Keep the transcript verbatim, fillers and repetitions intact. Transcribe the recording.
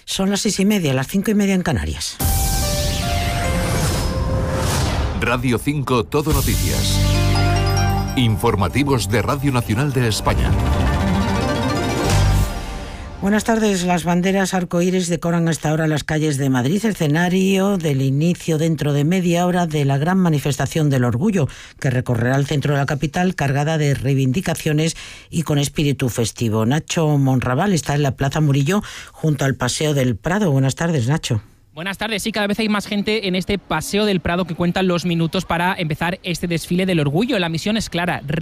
Son las seis y media, las cinco y media en Canarias. Radio cinco Todo Noticias. Informativos de Radio Nacional de España. Buenas tardes. Las banderas arcoíris decoran hasta ahora las calles de Madrid, escenario del inicio dentro de media hora de la gran manifestación del orgullo, que recorrerá el centro de la capital cargada de reivindicaciones y con espíritu festivo. Nacho Monraval está en la Plaza Murillo junto al Paseo del Prado. Buenas tardes, Nacho. Buenas tardes. Sí, cada vez hay más gente en este Paseo del Prado que cuentan los minutos para empezar este desfile del orgullo. La misión es clara: